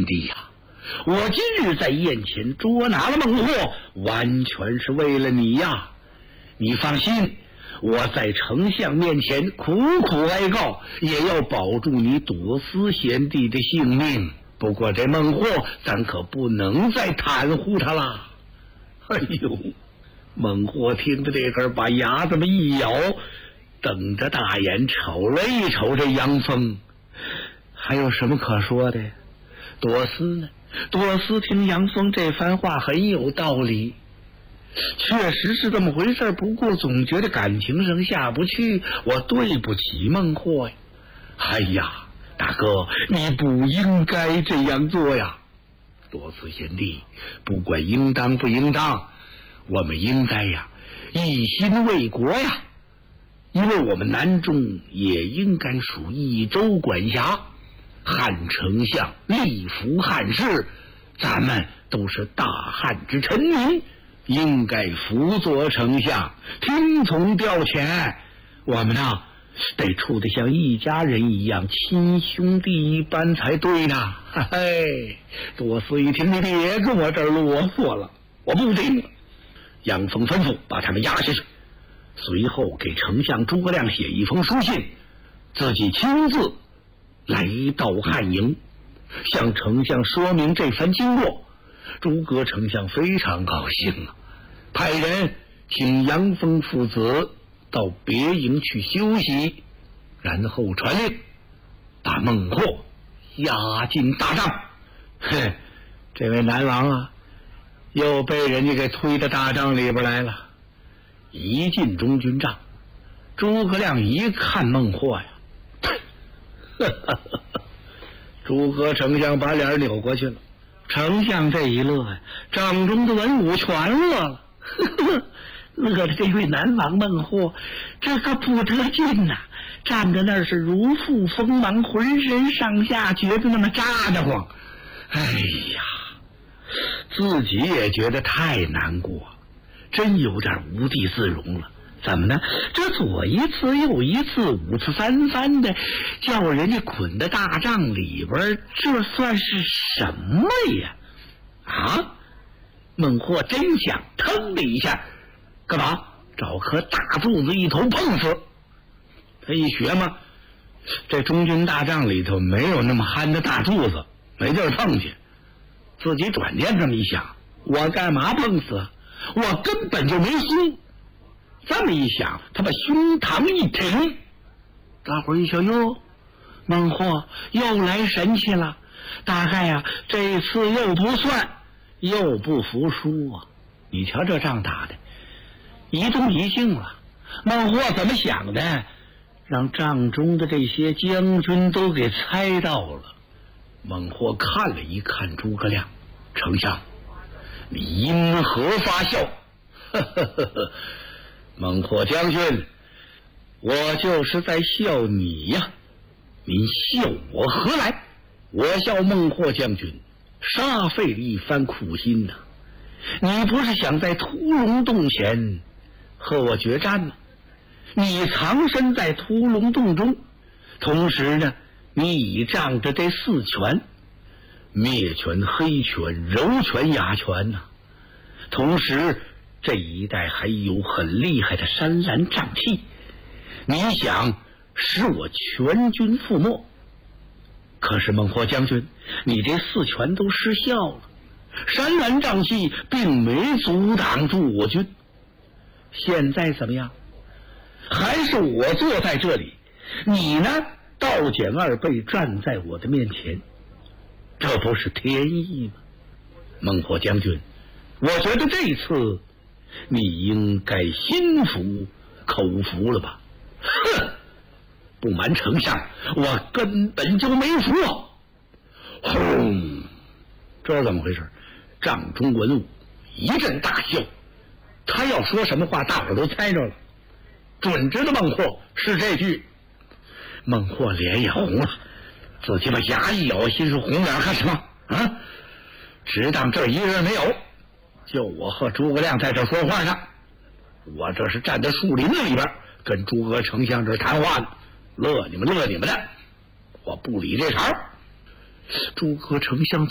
贤弟呀，我今日在宴前捉拿了孟获，完全是为了你呀。你放心，我在丞相面前苦苦哀告，也要保住你朵思贤弟的性命。不过这孟获，咱可不能再袒护他了。哎呦，孟获听着这根，把牙这么一咬，瞪着大眼瞅了一瞅这杨峰，还有什么可说的？朵思呢？朵思听杨峰这番话很有道理，确实是这么回事，不过总觉得感情上下不去，我对不起孟获呀。哎呀，大哥，你不应该这样做呀。朵思贤弟，不管应当不应当，我们应该呀一心为国呀，因为我们南中也应该属益州管辖，汉丞相力扶汉室，咱们都是大汉之臣民，应该辅佐丞相，听从调遣。我们呢，得处得像一家人一样，亲兄弟一般才对呢。嘿，朵思一听，你别跟我这儿啰嗦了，我不听了。杨峰吩咐把他们押下去，随后给丞相诸葛亮写一封书信，自己亲自来到汉营，向丞相说明这番经过。诸葛丞相非常高兴啊，派人请杨峰父子到别营去休息，然后传令把孟获押进大帐。嘿，这位南王啊，又被人家给推到大帐里边来了。一进中军帐，诸葛亮一看孟获呀，诸葛丞相把脸扭过去了。丞相这一乐呀，帐中的文武全乐了，乐的这位南王孟获这个不得劲呐，站在那儿是如沐锋芒，浑身上下觉得那么扎得慌。哎呀，自己也觉得太难过，真有点无地自容了。怎么呢？这左一次右一次，五次三番的叫人家捆在大帐里边，这算是什么呀？啊！孟获真想腾的一下，干嘛找颗大柱子一头碰死。他一学嘛，这中军大帐里头没有那么憨的大柱子，没地儿碰去。自己转念这么一想，我干嘛碰死？我根本就没输。这么一想，他把胸膛一挺，大伙儿一瞧，哟，孟获又来神气了，大概呀这次又不算，又不服输啊！你瞧这仗打的一动一静了。孟获怎么想的，让帐中的这些将军都给猜到了。孟获看了一看诸葛亮，丞相，你因何发笑？呵呵呵呵，孟获将军，我就是在笑你呀，您笑我何来？我笑孟获将军煞费了一番苦心呐。你不是想在屠龙洞前和我决战吗？你藏身在屠龙洞中，同时呢，你倚仗着这四拳，灭拳、黑拳、柔拳、哑拳呐，同时这一带还有很厉害的山岚瘴气，你想使我全军覆没。可是孟获将军，你这四拳都失效了，山岚瘴气并没阻挡住我军。现在怎么样？还是我坐在这里，你呢倒减2倍站在我的面前，这不是天意吗？孟获将军，我觉得这次你应该心服口服了吧？哼！不瞒丞相，我根本就没服啊！轰！这是怎么回事？帐中文武一阵大笑，他要说什么话，大伙都猜着了，准知道孟获是这句。孟获脸也红了，自己把牙一咬，心说红脸干什么啊？只当这一个人没有，就我和诸葛亮在这说话呢，我这是站在树林子里边跟诸葛丞相这谈话呢，乐你们的，我不理这茬。诸葛丞相